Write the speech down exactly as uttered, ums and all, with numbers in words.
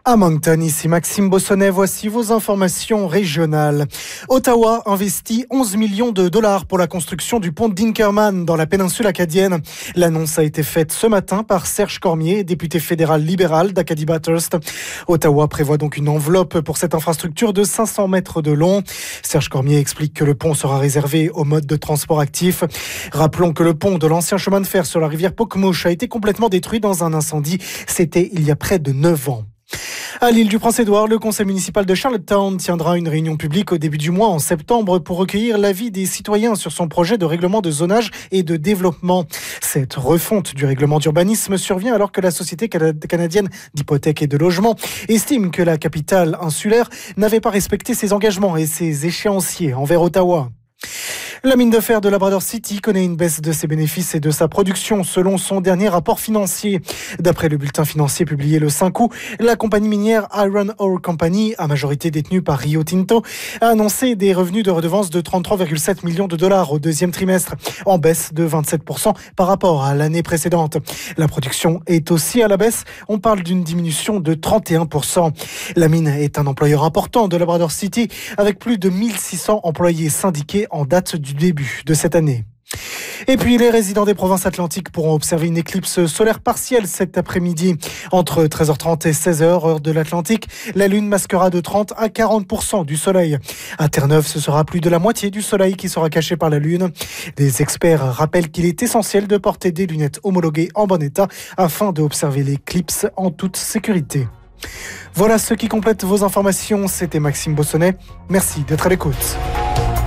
À Moncton, ici Maxime Bossonnet, voici vos informations régionales. Ottawa investit onze millions de dollars pour la construction du pont d'Inkerman dans la péninsule acadienne. L'annonce a été faite ce matin par Serge Cormier, député fédéral libéral d'Acadie-Bathurst. Ottawa prévoit donc une enveloppe pour cette infrastructure de cinq cents mètres de long. Serge Cormier explique que le pont sera réservé aux modes de transport actifs. Rappelons que le pont de l'ancien chemin de fer sur la rivière Pokemouche a été complètement détruit dans un incendie. C'était il y a près de neuf ans. À l'île du Prince-Édouard, le conseil municipal de Charlottetown tiendra une réunion publique au début du mois en septembre pour recueillir l'avis des citoyens sur son projet de règlement de zonage et de développement. Cette refonte du règlement d'urbanisme survient alors que la Société canadienne d'hypothèques et de logement estime que la capitale insulaire n'avait pas respecté ses engagements et ses échéanciers envers Ottawa. La mine de fer de Labrador City connaît une baisse de ses bénéfices et de sa production selon son dernier rapport financier. D'après le bulletin financier publié le cinq août, la compagnie minière Iron Ore Company, à majorité détenue par Rio Tinto, a annoncé des revenus de redevance de trente-trois virgule sept millions de dollars au deuxième trimestre, en baisse de vingt-sept pour cent par rapport à l'année précédente. La production est aussi à la baisse, on parle d'une diminution de trente et un pour cent. La mine est un employeur important de Labrador City, avec plus de mille six cents employés syndiqués en date du début de cette année. Et puis, les résidents des provinces atlantiques pourront observer une éclipse solaire partielle cet après-midi. Entre treize heures trente et seize heures, heure de l'Atlantique, la Lune masquera de trente à quarante pour cent du Soleil. À Terre-Neuve, ce sera plus de la moitié du Soleil qui sera caché par la Lune. Des experts rappellent qu'il est essentiel de porter des lunettes homologuées en bon état afin d'observer l'éclipse en toute sécurité. Voilà ce qui complète vos informations. C'était Maxime Bossonnet. Merci d'être à l'écoute.